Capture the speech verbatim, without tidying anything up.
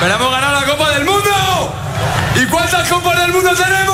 ¡Pero hemos ganado la Copa del Mundo! ¿Y cuántas Copas del Mundo tenemos?